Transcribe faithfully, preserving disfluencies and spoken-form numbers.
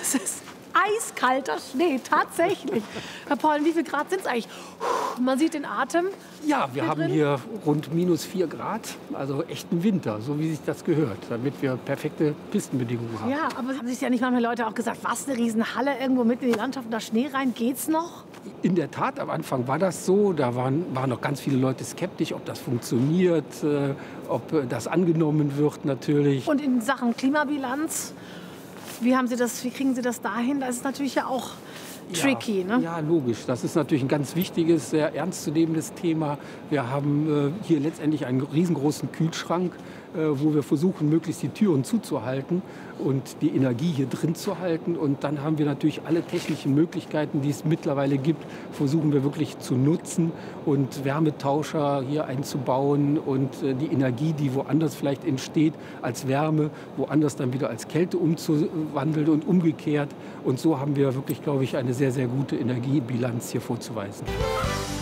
Es ist eiskalter Schnee, tatsächlich. Herr Paul, wie viel Grad sind es eigentlich? Man sieht den Atem. Ja, wir hier haben drin. hier rund minus vier Grad, also echten Winter, so wie sich das gehört, damit wir perfekte Pistenbedingungen haben. Ja, aber haben sich ja nicht manchmal Leute auch gesagt, was, eine Riesenhalle irgendwo mitten in die Landschaft und da Schnee rein, geht's noch? In der Tat, am Anfang war das so. Da waren, waren noch ganz viele Leute skeptisch, ob das funktioniert, äh, ob äh, das angenommen wird natürlich. Und in Sachen Klimabilanz, wie haben Sie das, wie kriegen Sie das dahin? Das ist natürlich ja auch tricky, ja, ne? Ja, logisch. Das ist natürlich ein ganz wichtiges, sehr ernstzunehmendes Thema. Wir haben äh, hier letztendlich einen riesengroßen Kühlschrank, äh, wo wir versuchen, möglichst die Türen zuzuhalten und die Energie hier drin zu halten. Und dann haben wir natürlich alle technischen Möglichkeiten, die es mittlerweile gibt, versuchen wir wirklich zu nutzen und Wärmetauscher hier einzubauen und äh, die Energie, die woanders vielleicht entsteht, als Wärme, woanders dann wieder als Kälte umzuwandeln und umgekehrt. Und so haben wir wirklich, glaube ich, eine sehr, sehr gute Energiebilanz hier vorzuweisen.